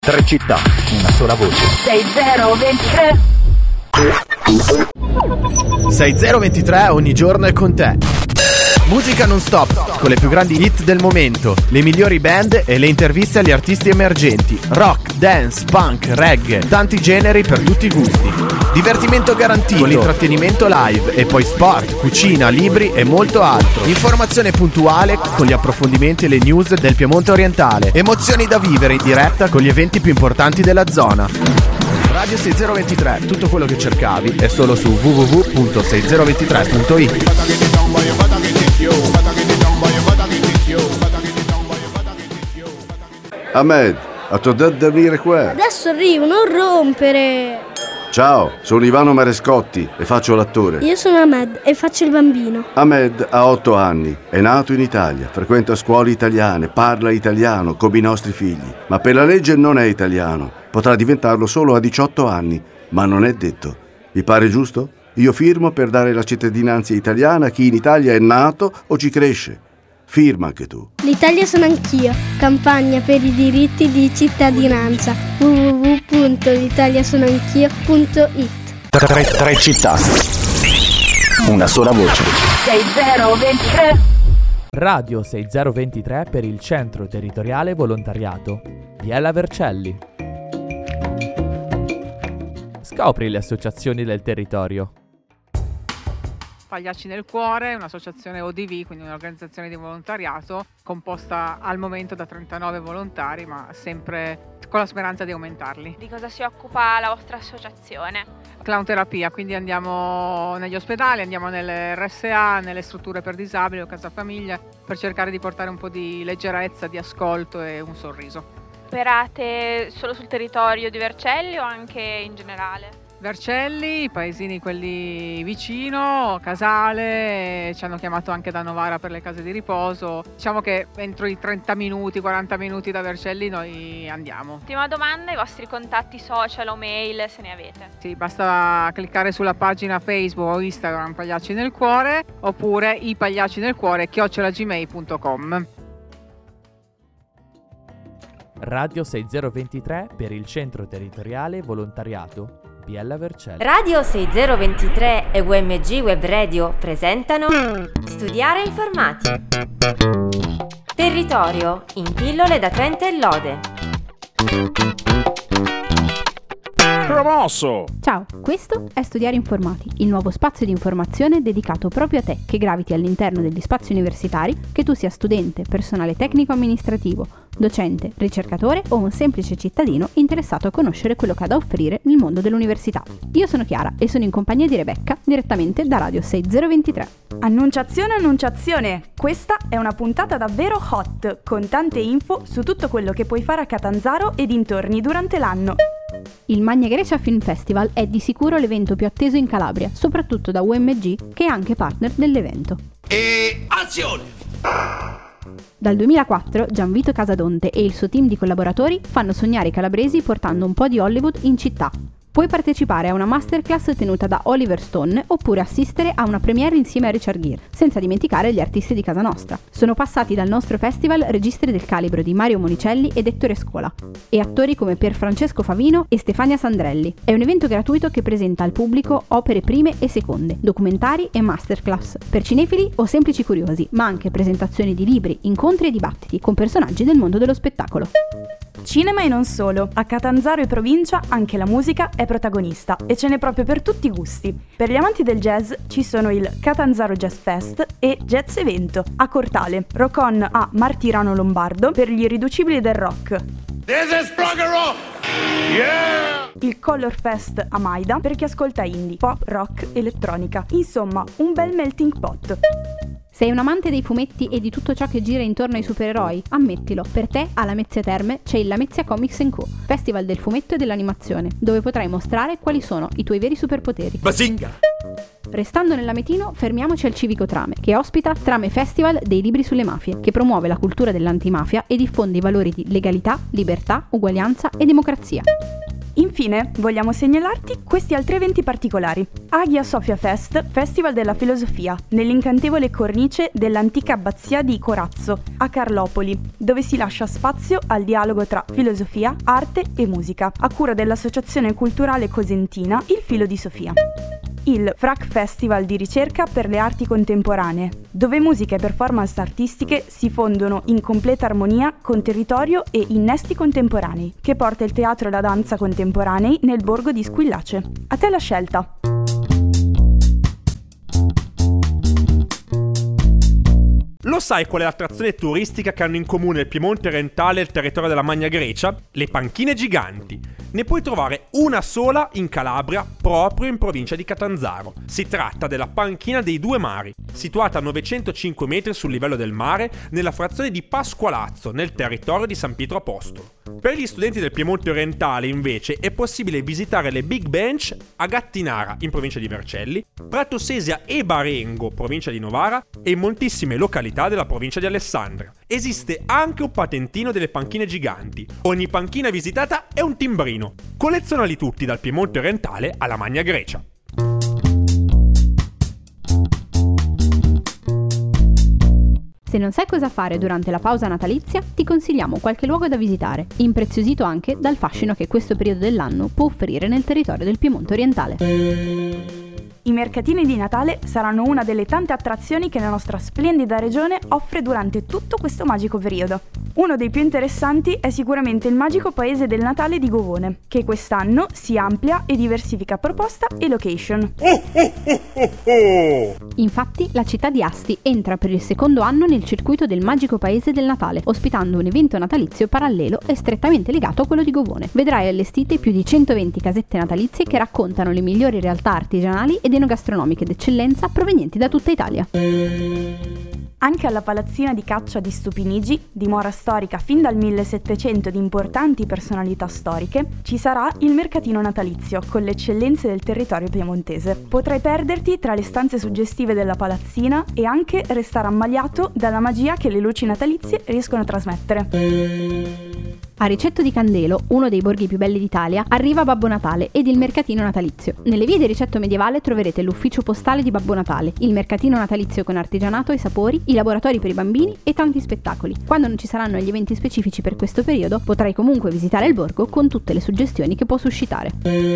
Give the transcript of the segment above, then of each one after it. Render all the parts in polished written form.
Tre città, una sola voce. 6023. 6023 ogni giorno è con te. Musica non stop, con le più grandi hit del momento, le migliori band e le interviste agli artisti emergenti. Rock, dance, punk, reggae, tanti generi per tutti i gusti. Divertimento garantito, con l'intrattenimento live e poi sport, cucina, libri e molto altro. Informazione puntuale con gli approfondimenti e le news del Piemonte orientale. Emozioni da vivere in diretta con gli eventi più importanti della zona. Radio 6023, tutto quello che cercavi è solo su www.6023.it. Ahmed, a te da venire qua. Adesso arrivo, non rompere. Ciao, sono Ivano Marescotti e faccio l'attore. Io sono Ahmed e faccio il bambino. Ahmed ha 8 anni, è nato in Italia, frequenta scuole italiane, parla italiano come i nostri figli, ma per la legge non è italiano. Potrà diventarlo solo a 18 anni, ma non è detto. Vi pare giusto? Io firmo per dare la cittadinanza italiana a chi in Italia è nato o ci cresce. Firma anche tu. L'Italia sono anch'io. Campagna per i diritti di cittadinanza. www.l'italiasonoanchio.it. Tre città, una sola voce. 6023. Radio 6023 per il Centro Territoriale Volontariato. Biella Vercelli. Scopri le associazioni del territorio. Pagliacci nel Cuore, un'associazione ODV, quindi un'organizzazione di volontariato composta al momento da 39 volontari, ma sempre con la speranza di aumentarli. Di cosa si occupa la vostra associazione? Clownterapia, quindi andiamo negli ospedali, andiamo nelle RSA, nelle strutture per disabili o casa famiglia per cercare di portare un po' di leggerezza, di ascolto e un sorriso. Operate solo sul territorio di Vercelli o anche in generale? Vercelli, i paesini quelli vicino, Casale, ci hanno chiamato anche da Novara per le case di riposo. Diciamo che entro i 30 minuti, 40 minuti da Vercelli noi andiamo. Ultima domanda, i vostri contatti social o mail se ne avete? Sì, basta cliccare sulla pagina Facebook o Instagram Pagliacci nel Cuore oppure ipagliaccinelcuore@gmail.com. Radio 6023 per il Centro Territoriale Volontariato. Biella Vercelli. Radio 6023 e UMG Web Radio presentano Studiare Informati. Territorio in pillole da Trento e Lode. Promosso! Ciao, questo è Studiare Informati, il nuovo spazio di informazione dedicato proprio a te che graviti all'interno degli spazi universitari, che tu sia studente, personale tecnico-amministrativo, docente, ricercatore o un semplice cittadino interessato a conoscere quello che ha da offrire nel mondo dell'università. Io sono Chiara e sono in compagnia di Rebecca, direttamente da Radio 6023. Annunciazione! Questa è una puntata davvero hot, con tante info su tutto quello che puoi fare a Catanzaro e dintorni durante l'anno. Il Magna Grecia Film Festival è di sicuro l'evento più atteso in Calabria, soprattutto da UMG, che è anche partner dell'evento. E azione! Dal 2004 Gianvito Casadonte e il suo team di collaboratori fanno sognare i calabresi portando un po' di Hollywood in città. Puoi partecipare a una masterclass tenuta da Oliver Stone oppure assistere a una premiere insieme a Richard Gere, senza dimenticare gli artisti di casa nostra. Sono passati dal nostro festival registri del calibro di Mario Monicelli ed Ettore Scola e attori come Pierfrancesco Favino e Stefania Sandrelli. È un evento gratuito che presenta al pubblico opere prime e seconde, documentari e masterclass per cinefili o semplici curiosi, ma anche presentazioni di libri, incontri e dibattiti con personaggi del mondo dello spettacolo. Cinema e non solo. A Catanzaro e provincia anche la musica è protagonista e ce n'è proprio per tutti i gusti. Per gli amanti del jazz ci sono il Catanzaro Jazz Fest e Jazz Evento a Cortale, Rock On a Martirano Lombardo per gli irriducibili del rock. This is rock and roll! Yeah! Il Color Fest a Maida per chi ascolta indie, pop, rock, elettronica. Insomma, un bel melting pot. Sei un amante dei fumetti e di tutto ciò che gira intorno ai supereroi? Ammettilo, per te a Lamezia Terme c'è il Lamezia Comics & Co, festival del fumetto e dell'animazione, dove potrai mostrare quali sono i tuoi veri superpoteri. Bazinga! Restando nell'Ametino, fermiamoci al Civico Trame, che ospita Trame Festival dei libri sulle mafie, che promuove la cultura dell'antimafia e diffonde i valori di legalità, libertà, uguaglianza e democrazia. Infine, vogliamo segnalarti questi altri eventi particolari. Hagia Sophia Fest, Festival della Filosofia, nell'incantevole cornice dell'antica abbazia di Corazzo, a Carlopoli, dove si lascia spazio al dialogo tra filosofia, arte e musica, a cura dell'Associazione Culturale Cosentina Il Filo di Sofia. Il FRAC Festival di ricerca per le arti contemporanee, dove musica e performance artistiche si fondono in completa armonia con territorio e innesti contemporanei, che porta il teatro e la danza contemporanei nel borgo di Squillace. A te la scelta! Lo sai qual è l'attrazione turistica che hanno in comune il Piemonte orientale e il territorio della Magna Grecia? Le panchine giganti. Ne puoi trovare una sola in Calabria, proprio in provincia di Catanzaro. Si tratta della panchina dei Due Mari, situata a 905 metri sul livello del mare, nella frazione di Pasqualazzo, nel territorio di San Pietro Apostolo. Per gli studenti del Piemonte orientale, invece, è possibile visitare le Big Bench a Gattinara, in provincia di Vercelli, Prato Sesia e Barengo, provincia di Novara, e in moltissime località della provincia di Alessandria. Esiste anche un patentino delle panchine giganti. Ogni panchina visitata è un timbrino. Collezionali tutti dal Piemonte orientale alla Magna Grecia. Se non sai cosa fare durante la pausa natalizia, ti consigliamo qualche luogo da visitare, impreziosito anche dal fascino che questo periodo dell'anno può offrire nel territorio del Piemonte orientale. I mercatini di Natale saranno una delle tante attrazioni che la nostra splendida regione offre durante tutto questo magico periodo. Uno dei più interessanti è sicuramente il magico paese del Natale di Govone, che quest'anno si amplia e diversifica proposta e location. Infatti, la città di Asti entra per il secondo anno nel circuito del magico paese del Natale, ospitando un evento natalizio parallelo e strettamente legato a quello di Govone. Vedrai allestite più di 120 casette natalizie che raccontano le migliori realtà artigianali ed enogastronomiche d'eccellenza provenienti da tutta Italia. Anche alla palazzina di caccia di Stupinigi, dimora storica fin dal 1700 di importanti personalità storiche, ci sarà il mercatino natalizio con le eccellenze del territorio piemontese. Potrai perderti tra le stanze suggestive della palazzina e anche restare ammaliato dalla magia che le luci natalizie riescono a trasmettere. A Ricetto di Candelo, uno dei borghi più belli d'Italia, arriva Babbo Natale ed il mercatino natalizio. Nelle vie di Ricetto medievale troverete l'ufficio postale di Babbo Natale, il mercatino natalizio con artigianato e sapori, i laboratori per i bambini e tanti spettacoli. Quando non ci saranno gli eventi specifici per questo periodo, potrai comunque visitare il borgo con tutte le suggestioni che può suscitare.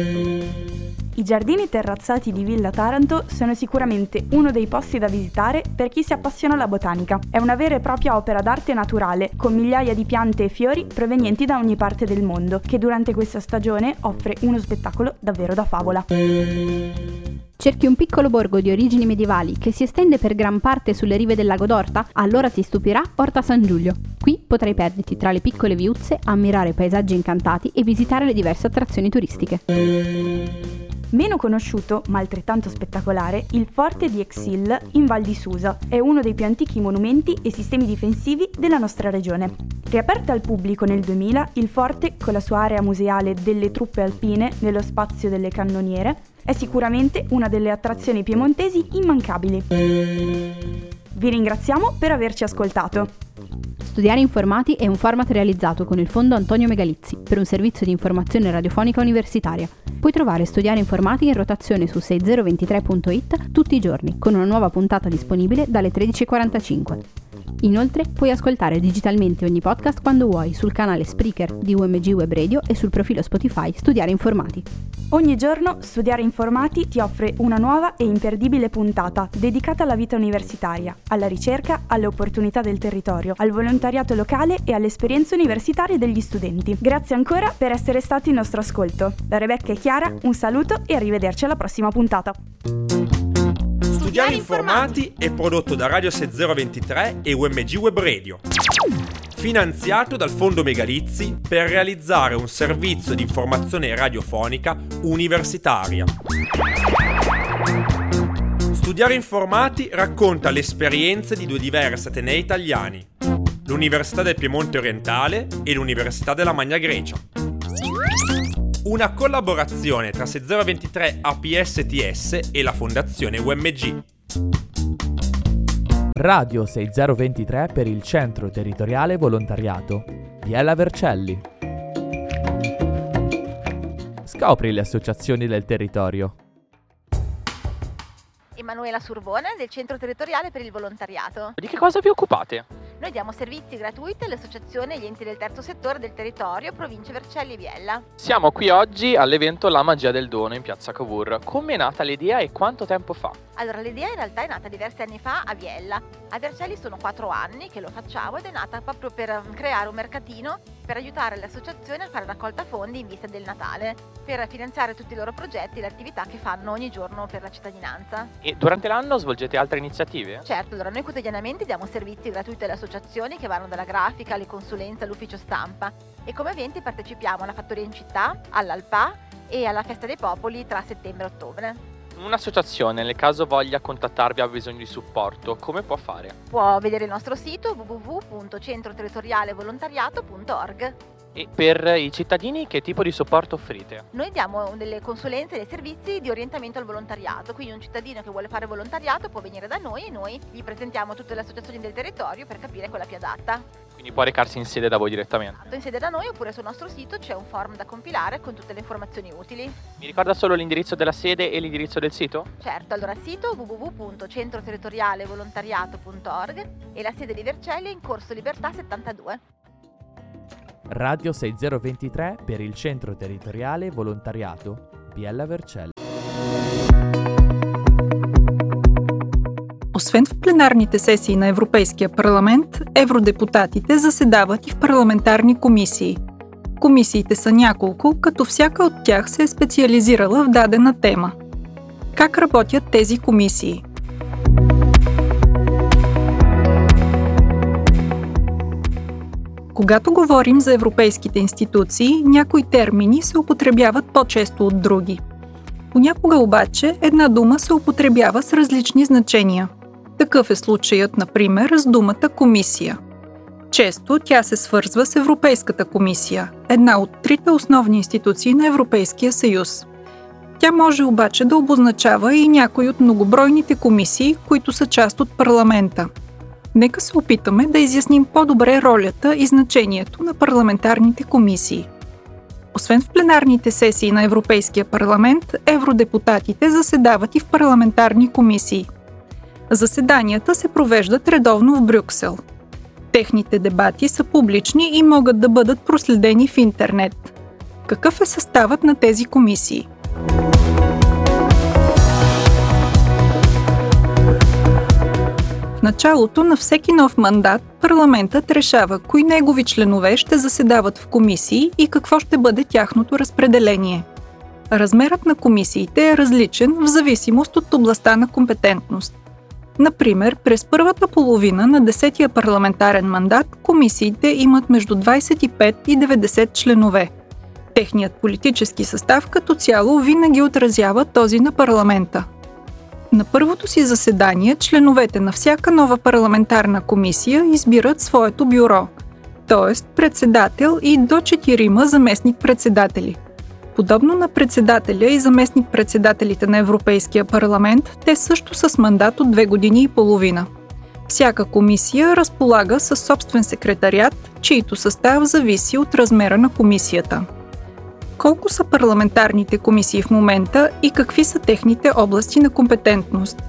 I giardini terrazzati di Villa Taranto sono sicuramente uno dei posti da visitare per chi si appassiona alla botanica. È una vera e propria opera d'arte naturale, con migliaia di piante e fiori provenienti da ogni parte del mondo, che durante questa stagione offre uno spettacolo davvero da favola. Cerchi un piccolo borgo di origini medievali che si estende per gran parte sulle rive del lago d'Orta? Allora ti stupirà Orta San Giulio. Qui potrai perderti tra le piccole viuzze, ammirare paesaggi incantati e visitare le diverse attrazioni turistiche. Meno conosciuto, ma altrettanto spettacolare, il Forte di Exil in Val di Susa è uno dei più antichi monumenti e sistemi difensivi della nostra regione. Riaperto al pubblico nel 2000, il forte, con la sua area museale delle truppe alpine nello spazio delle cannoniere, è sicuramente una delle attrazioni piemontesi immancabili. Vi ringraziamo per averci ascoltato. Studiare Informati è un format realizzato con il Fondo Antonio Megalizzi per un servizio di informazione radiofonica universitaria. Puoi trovare Studiare Informati in rotazione su 6023.it tutti i giorni, con una nuova puntata disponibile dalle 13:45. Inoltre puoi ascoltare digitalmente ogni podcast quando vuoi sul canale Spreaker di UMG Web Radio e sul profilo Spotify Studiare Informati. Ogni giorno Studiare Informati ti offre una nuova e imperdibile puntata dedicata alla vita universitaria, alla ricerca, alle opportunità del territorio, al volontariato locale e alle esperienze universitarie degli studenti. Grazie ancora per essere stati il nostro ascolto. Da Rebecca e Chiara un saluto e arrivederci alla prossima puntata. Studiare Informati è prodotto da Radio 6023 e UMG Web Radio, finanziato dal Fondo Megalizzi per realizzare un servizio di informazione radiofonica universitaria. Studiare Informati racconta le esperienze di due diversi atenei italiani, l'Università del Piemonte Orientale e l'Università della Magna Grecia. Una collaborazione tra 6023 APSTS e la Fondazione UMG. Radio 6023 per il Centro Territoriale Volontariato. Biella Vercelli. Scopri le associazioni del territorio. Emanuela Surbone del Centro Territoriale per il Volontariato. Di che cosa vi occupate? Noi diamo servizi gratuiti alle associazioni e agli enti del terzo settore del territorio, province Vercelli e Biella. Siamo qui oggi all'evento La Magia del Dono in Piazza Cavour. Come è nata l'idea e quanto tempo fa? Allora, l'idea in realtà è nata diversi anni fa a Biella. A Vercelli sono 4 anni che lo facciamo ed è nata proprio per creare un mercatino per aiutare le associazioni a fare raccolta fondi in vista del Natale, per finanziare tutti i loro progetti e le attività che fanno ogni giorno per la cittadinanza. E durante l'anno svolgete altre iniziative? Certo, allora noi quotidianamente diamo servizi gratuiti alle associazioni che vanno dalla grafica alle consulenze all'ufficio stampa e come eventi partecipiamo alla Fattoria in Città, all'Alpà e alla Festa dei Popoli tra settembre e ottobre. Un'associazione, nel caso voglia contattarvi, ha bisogno di supporto, come può fare? Può vedere il nostro sito www.centroterritorialevolontariato.org. E per i cittadini che tipo di supporto offrite? Noi diamo delle consulenze e dei servizi di orientamento al volontariato, quindi un cittadino che vuole fare volontariato può venire da noi e noi gli presentiamo tutte le associazioni del territorio per capire quella più adatta. Quindi può recarsi in sede da voi direttamente? In sede da noi oppure sul nostro sito c'è un form da compilare con tutte le informazioni utili. Mi ricorda solo l'indirizzo della sede e l'indirizzo del sito? Certo, allora sito www.centroterritorialevolontariato.org e la sede di Vercelli in Corso Libertà 72. Radio 6023 per il Centro Territoriale Volontariato Biella Vercelli. Освен в пленарните сесии на Европейския парламент, евродепутатите заседават и в парламентарни комисии. Комисиите са няколко, като всяка от тях се е специализирала в дадена тема. Как работят тези комисии? Когато говорим за европейските институции, някои термини се употребяват по-често от други. Понякога обаче една дума се употребява с различни значения. Такъв е случаят, например, с думата комисия. Често тя се свързва с Европейската комисия, една от трите основни институции на Европейския съюз. Тя може обаче да обозначава и някои от многобройните комисии, които са част от парламента. Нека се опитаме да изясним по-добре ролята и значението на парламентарните комисии. Освен в пленарните сесии на Европейския парламент, евродепутатите заседават и в парламентарни комисии. Заседанията се провеждат редовно в Брюксел. Техните дебати са публични и могат да бъдат проследени в интернет. Какъв е съставът на тези комисии? В началото на всеки нов мандат парламентът решава кои негови членове ще заседават в комисии и какво ще бъде тяхното разпределение. Размерът на комисиите е различен в зависимост от областта на компетентност. Например, през първата половина на 10-я парламентарен мандат комисиите имат между 25 и 90 членове. Техният политически състав като цяло винаги отразява този на парламента. На първото си заседание членовете на всяка нова парламентарна комисия избират своето бюро, т.е. председател и до 4 заместник-председатели. Подобно на председателя и заместник-председателите на Европейския парламент, те също са с мандат от 2 години и половина. Всяка комисия разполага със собствен секретариат, чийто състав зависи от размера на комисията. Колко са парламентарните комисии в момента и какви са техните области на компетентност?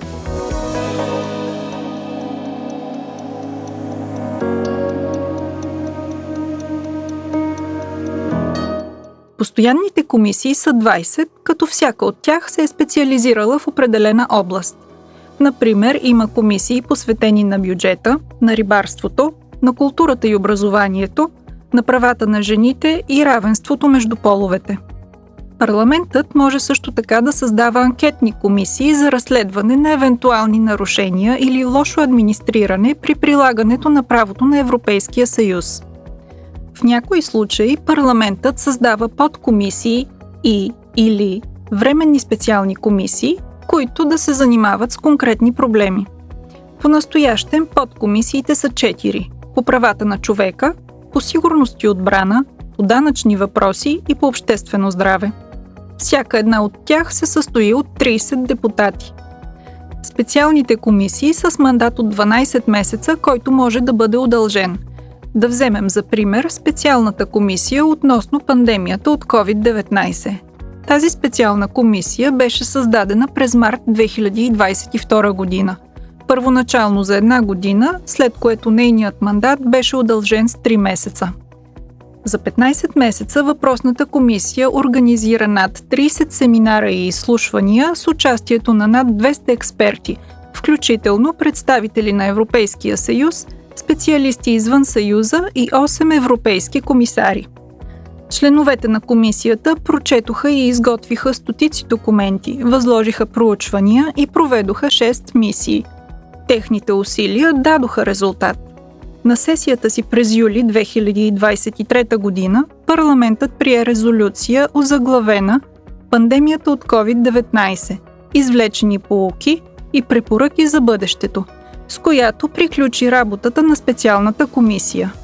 Постоянните комисии са 20, като всяка от тях се е специализирала в определена област. Например, има комисии посветени на бюджета, на рибарството, на културата и образованието, на правата на жените и равенството между половете. Парламентът може също така да създава анкетни комисии за разследване на евентуални нарушения или лошо администриране при прилагането на правото на Европейския съюз. В някои случаи парламентът създава подкомисии или временни специални комисии, които да се занимават с конкретни проблеми. По-настоящем подкомисиите са 4 – по правата на човека, по сигурност и отбрана, по данъчни въпроси и по обществено здраве. Всяка една от тях се състои от 30 депутати. Специалните комисии са с мандат от 12 месеца, който може да бъде удължен. Да вземем за пример специалната комисия относно пандемията от COVID-19. Тази специална комисия беше създадена през март 2022 година. Първоначално за 1 година, след което нейният мандат беше удължен с 3 месеца. За 15 месеца въпросната комисия организира над 30 семинара и изслушвания с участието на над 200 експерти, включително представители на Европейския съюз, специалисти извън Съюза и 8 европейски комисари. Членовете на комисията прочетоха и изготвиха стотици документи, възложиха проучвания и проведоха 6 мисии. Техните усилия дадоха резултат. На сесията си през юли 2023 година парламентът прие резолюция озаглавена «Пандемията от COVID-19. Извлечени поуки и препоръки за бъдещето», с която приключи работата на специалната комисия.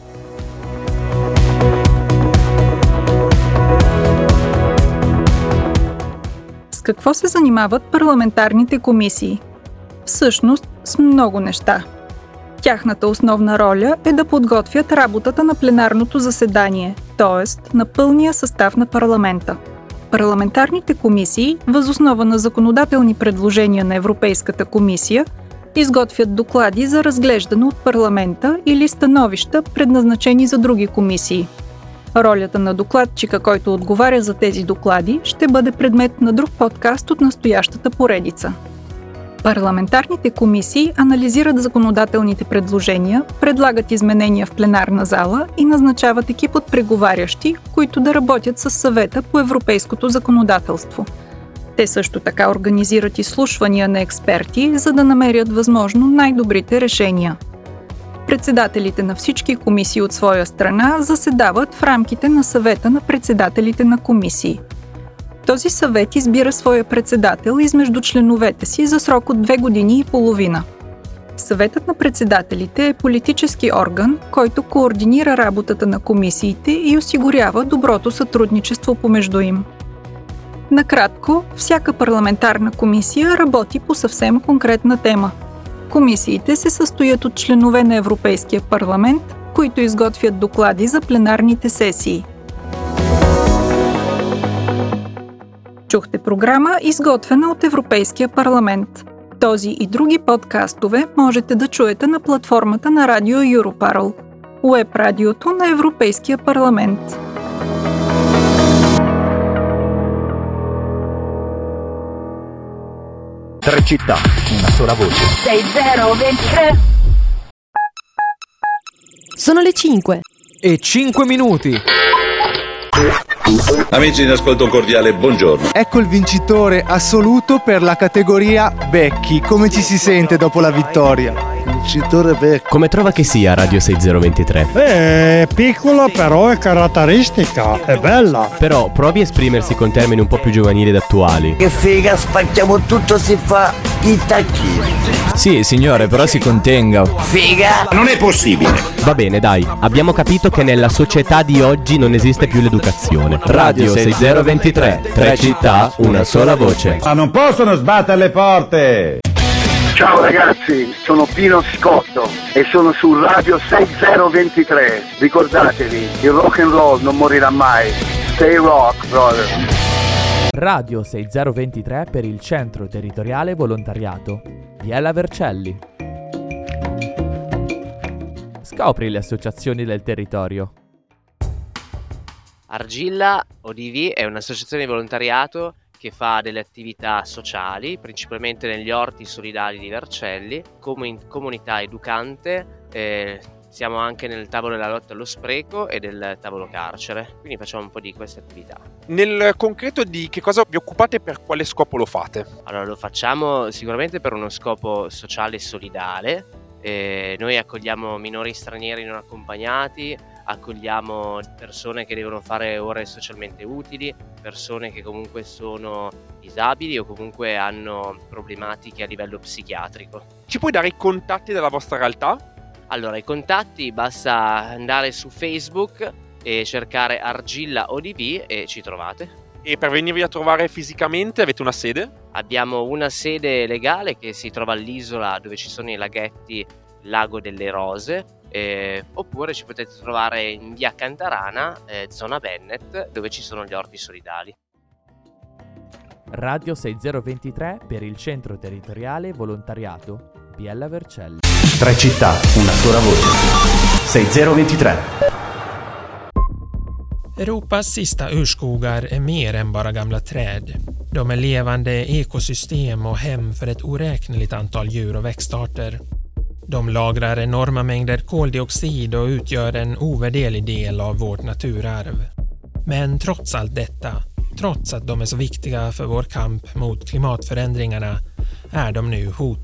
С какво се занимават парламентарните комисии? Всъщност с много неща. Тяхната основна роля е да подготвят работата на пленарното заседание, т.е. на пълния състав на парламента. Парламентарните комисии, въз основа на законодателни предложения на Европейската комисия, изготвят доклади за разглеждане от парламента или становища, предназначени за други комисии. Ролята на докладчика, който отговаря за тези доклади, ще бъде предмет на друг подкаст от настоящата поредица. Парламентарните комисии анализират законодателните предложения, предлагат изменения в пленарна зала и назначават екип от преговарящи, които да работят с Съвета по европейското законодателство. Те също така организират изслушвания на експерти, за да намерят възможно най-добрите решения. Председателите на всички комисии от своя страна заседават в рамките на Съвета на председателите на комисии. Този съвет избира своя председател измежду членовете си за срок от 2 години и половина. Съветът на председателите е политически орган, който координира работата на комисиите и осигурява доброто сътрудничество помежду им. Накратко, всяка парламентарна комисия работи по съвсем конкретна тема. Комисиите се състоят от членове на Европейския парламент, които изготвят доклади за пленарните сесии. Чухте програма, изготвена от Европейския парламент. Този и други подкастове можете да чуете на платформата на Радио Europarl, уеб радиото на Европейския парламент. Tre città, una sola voce. 6023. Sono le 5. E 5 minuti. Amici in ascolto, un cordiale buongiorno. Ecco il vincitore assoluto per la categoria Becchi. Come ci si sente dopo la vittoria? Vincitore Becchi. Come trova che sia Radio 6023? È piccola però è caratteristica, è bella. Però provi a esprimersi con termini un po' più giovanili ed attuali. Che figa, spacchiamo tutto, si fa i tacchini. Sì, signore, però si contenga. Figa? Non è possibile. Va bene, dai, abbiamo capito che nella società di oggi non esiste più l'educazione. Radio 6023, 3 città, una sola voce. Ma non possono sbattere le porte. Ciao ragazzi, sono Pino Scotto e sono su Radio 6023. Ricordatevi, il rock and roll non morirà mai. Stay rock, brother. Radio 6023 per il Centro Territoriale Volontariato. Biella Vercelli. Scopri le associazioni del territorio. Argilla ODV è un'associazione di volontariato che fa delle attività sociali, principalmente negli orti solidali di Vercelli, come in comunità educante. Siamo anche nel tavolo della lotta allo spreco e del tavolo carcere, quindi facciamo un po' di queste attività. Nel concreto, di che cosa vi occupate e per quale scopo lo fate? Allora, lo facciamo sicuramente per uno scopo sociale e solidale. Noi accogliamo minori stranieri non accompagnati, accogliamo persone che devono fare ore socialmente utili, persone che comunque sono disabili o comunque hanno problematiche a livello psichiatrico. Ci puoi dare i contatti della vostra realtà? Allora, i contatti, basta andare su Facebook e cercare Argilla ODV e ci trovate. E per venirvi a trovare fisicamente avete una sede? Abbiamo una sede legale che si trova all'isola dove ci sono i laghetti Lago delle Rose, Oppure ci potete trovare in via Cantarana, zona Bennett, dove ci sono gli orti solidali. Radio 6023 per il centro territoriale volontariato Biella Vercelli. 3 città, una sola voce. 6023. Europas sista urskogar är mer än bara gamla träd. De är levande ekosystem och hem för ett oräkneligt antal djur- och växtarter. De lagrar enorma mängder koldioxid och utgör en ovärderlig del av vårt naturarv. Men trots allt detta, trots att de är så viktiga för vår kamp mot klimatförändringarna, är de nu hotade.